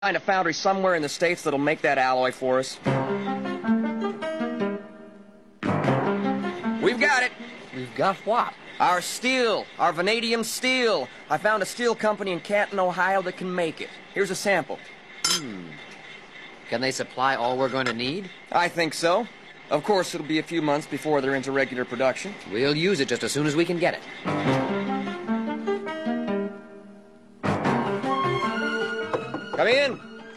Find a foundry somewhere in the States that'll make that alloy for us. We've got it. We've got what? Our steel. Our vanadium steel. I found a steel company in Canton, Ohio that can make it. Here's a sample. Can they supply all we're going to need? I think so. Of course, it'll be a few months before they're into regular production. We'll use it just as soon as we can get it. Come in.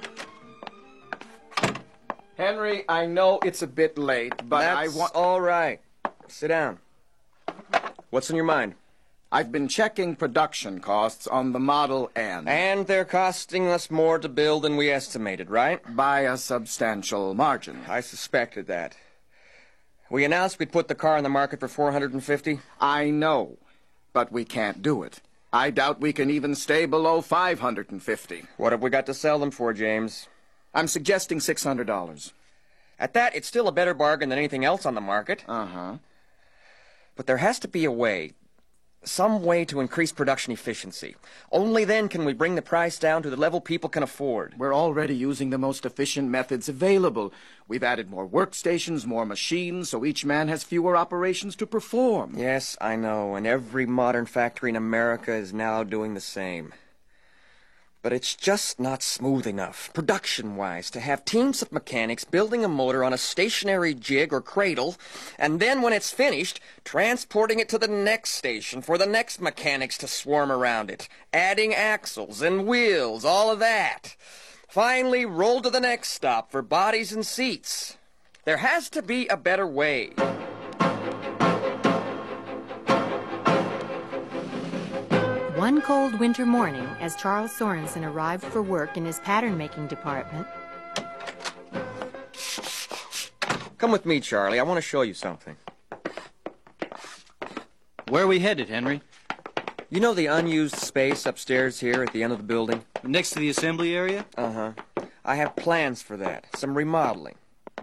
Henry, I know it's a bit late, but That's all right. Sit down. What's on your mind? I've been checking production costs on the Model N. And they're costing us more to build than we estimated, right? By a substantial margin. I suspected that. We announced we'd put the car on the market for $450. I know, but we can't do it. I doubt we can even stay below $550. What have we got to sell them for, James? I'm suggesting $600. At that, it's still a better bargain than anything else on the market. Uh-huh. But there has to be a way, some way to increase production efficiency. Only then can we bring the price down to the level people can afford. We're already using the most efficient methods available. We've added more workstations, more machines, so each man has fewer operations to perform. Yes, I know, and every modern factory in America is now doing the same. But it's just not smooth enough, production-wise, to have teams of mechanics building a motor on a stationary jig or cradle, and then when it's finished, transporting it to the next station for the next mechanics to swarm around it, adding axles and wheels, all of that. Finally, roll to the next stop for bodies and seats. There has to be a better way. One cold winter morning, as Charles Sorensen arrived for work in his pattern-making department. Come with me, Charlie. I want to show you something. Where are we headed, Henry? You know the unused space upstairs here at the end of the building? Next to the assembly area? Uh-huh. I have plans for that. Some remodeling.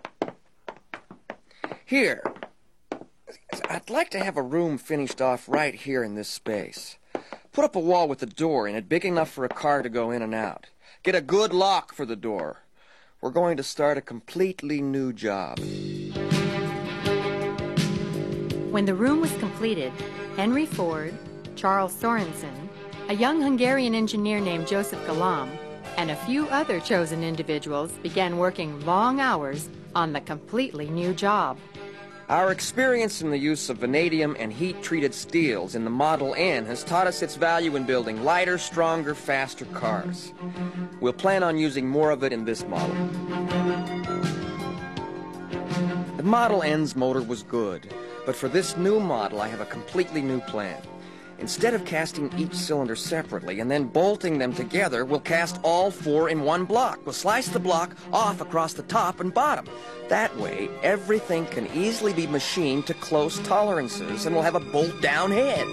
Here. I'd like to have a room finished off right here in this space. Put up a wall with a door in it big enough for a car to go in and out. Get a good lock for the door. We're going to start a completely new job. When the room was completed, Henry Ford, Charles Sorensen, a young Hungarian engineer named Joseph Galam, and a few other chosen individuals began working long hours on the completely new job. Our experience in the use of vanadium and heat-treated steels in the Model N has taught us its value in building lighter, stronger, faster cars. We'll plan on using more of it in this model. The Model N's motor was good, but for this new model I have a completely new plan. Instead of casting each cylinder separately and then bolting them together, we'll cast all four in one block. We'll slice the block off across the top and bottom. That way, everything can easily be machined to close tolerances, and we'll have a bolt-down head.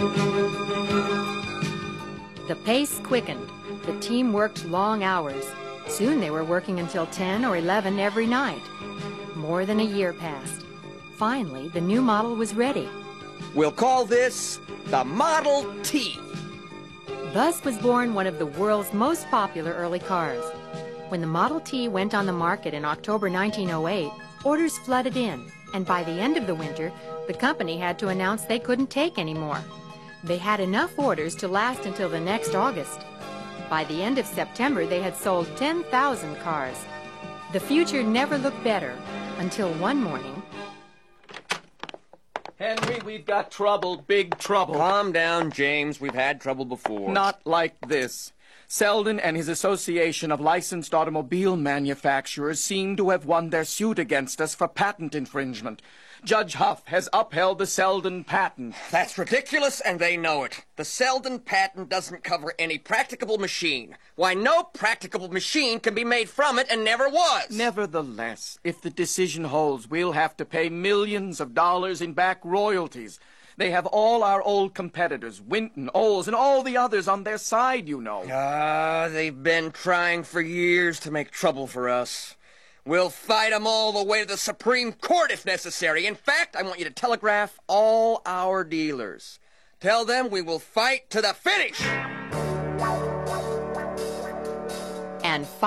The pace quickened. The team worked long hours. Soon they were working until 10 or 11 every night. More than a year passed. Finally, the new model was ready. We'll call this the Model T. Thus was born one of the world's most popular early cars. When the Model T went on the market in October 1908, orders flooded in, and by the end of the winter, the company had to announce they couldn't take any more. They had enough orders to last until the next August. By the end of September, they had sold 10,000 cars. The future never looked better until one morning. Henry, we've got trouble, big trouble. Calm down, James. We've had trouble before. Not like this. Selden and his association of licensed automobile manufacturers seem to have won their suit against us for patent infringement. Judge Huff has upheld the Selden patent. That's ridiculous, and they know it. The Selden patent doesn't cover any practicable machine. Why, no practicable machine can be made from it and never was. Nevertheless, if the decision holds, we'll have to pay millions of dollars in back royalties. They have all our old competitors, Winton, Olds, and all the others on their side, you know. They've been trying for years to make trouble for us. We'll fight them all the way to the Supreme Court if necessary. In fact, I want you to telegraph all our dealers. Tell them we will fight to the finish. and